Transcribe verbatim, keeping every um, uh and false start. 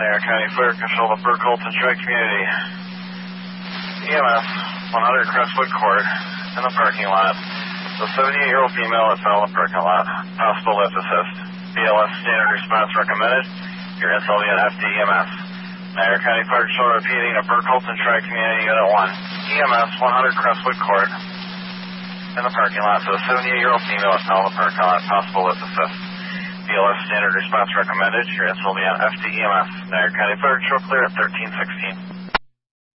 Niagara County Fire Control to Burke Colton Tri-Community. E M S, one hundred Crestwood Court, in the parking lot. The seventy-eight-year-old female that fell in the parking lot. Possible lift assist. B L S standard response recommended. Your S L V and F D E M S. Niagara County Fire Control repeating to Burke Colton Tri-Community Unit one. E M S, one hundred Crestwood Court, in the parking lot. So the seventy-eight-year-old female that fell in the parking lot. Possible lift assist. B L S standard response recommended. Your S L V and F D E M S. Niagara County Fire Control clear at thirteen sixteen.